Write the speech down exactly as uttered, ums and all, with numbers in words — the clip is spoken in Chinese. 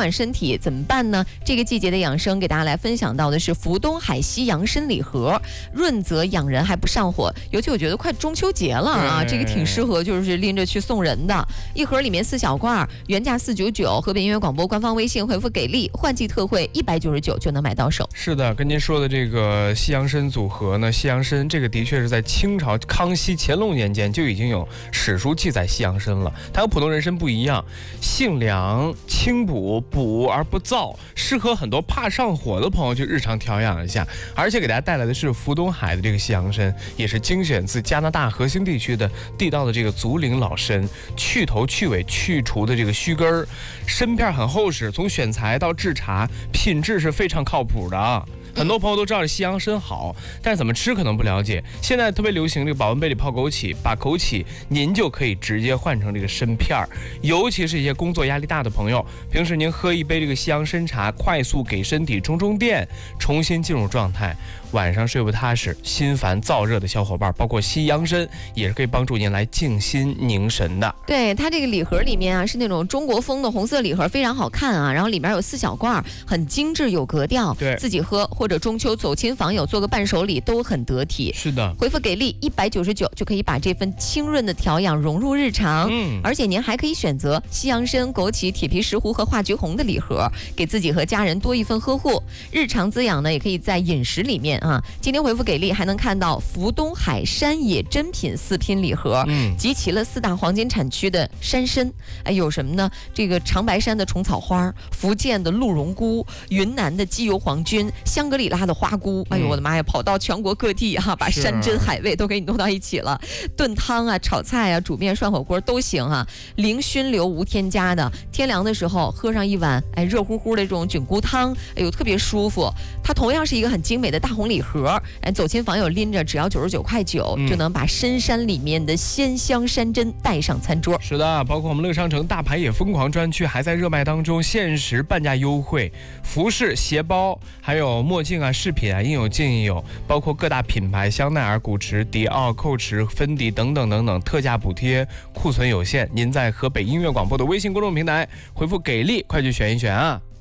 养身体怎么办呢？这个季节的养生，给大家来分享到的是福东海西洋参礼盒，润泽养人还不上火。尤其我觉得快中秋节了啊，这个挺适合就是拎着去送人的。一盒里面四小罐，原价四九九，河北音乐广播官方微信回复给力，换季特惠一百九十九就能买到手。 是的，跟您说的这个西洋参组合呢，西洋参这个的确是在清朝康熙、乾隆年间就已经有史书记载西洋参了。它和普通人参不一样，性凉、清补、补而不燥，适合很多怕上火的朋友去日常调养一下。而且给大家带来的是福东海的这个西洋参，也是精选自加拿大核心地区的地道的这个竹林老参，去头去尾去除的这个须根儿，参片很厚实，从选材到制茶，品质是非常靠谱的啊。很多朋友都知道西洋参好，但是怎么吃可能不了解。现在特别流行这个保温杯里泡枸杞，把枸杞您就可以直接换成这个参片儿。尤其是一些工作压力大的朋友，平时您喝一杯这个西洋参茶，快速给身体充充电，重新进入状态。晚上睡不踏实、心烦燥热的小伙伴，包括西洋参也是可以帮助您来静心凝神的。 对，它这个礼盒里面啊是那种中国风的红色礼盒，非常好看啊。然后里面有四小罐，很精致有格调， 对， 自己喝或者中秋走亲访友做个伴手礼都很得体。 是的， 回复给力一百九十九就可以把这份清润的调养融入日常。嗯，而且您还可以选择西洋参、枸杞、铁皮石斛和化菊红的礼盒，给自己和家人多一份呵护。日常滋养呢，也可以在饮食里面啊。今天回复给力还能看到福东海山野珍品四拼礼盒，嗯，集齐了四大黄金产区的山参，哎，有什么呢？这个长白山的虫草花，福建的鹿茸菇，云南的鸡油黄菌，香格里拉的花菇，哎呦我的妈呀，跑到全国各地哈、啊，把山珍海味都给你弄到一起了，炖汤啊、炒菜啊、煮面、涮火锅都行啊，零熏流无添加的，天凉的时候喝上一碗哎热乎乎的这种菌菇汤，哎呦特别舒服。它同样是一个很精美的大红礼盒。哎，走亲访友拎着只要九十九块九，就能把深山里面的鲜香山珍带上餐桌。 是的，包括我们乐商城大牌也疯狂专区还在热卖当中，限时半价优惠，服饰、鞋包，还有墨镜啊、饰品啊，应有尽应有，包括各大品牌香奈儿、古驰、迪奥、蔻驰、芬迪等等等等，特价补贴，库存有限。您在河北音乐广播的微信公众平台回复给力，快去选一选啊！